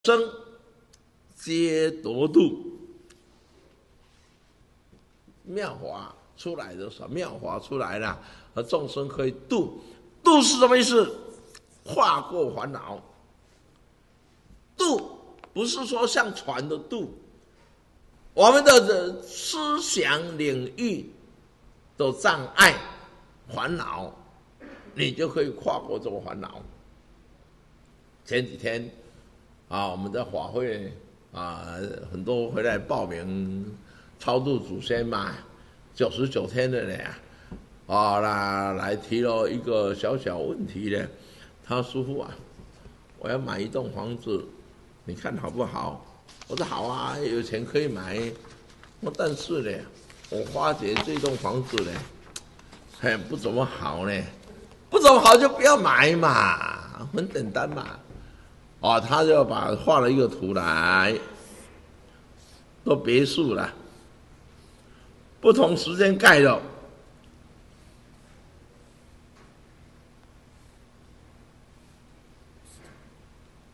生皆得度。妙法出来的时候，妙法出来了，而众生可以度。度是什么意思？化过烦恼。度不是说像船的渡，我们的思想领域的障碍、烦恼，你就可以跨过这个烦恼。前几天我们在法会很多回来报名超度祖先嘛，99天的呢来提了一个小小问题呢。他说：“师父啊，我要买一栋房子，你看好不好？”我说：“好啊，有钱可以买。”但是呢，我发觉这栋房子呢，不怎么好呢，不怎么好就不要买嘛，很简单嘛。他就画了一个图来，都别墅了，不同时间盖的，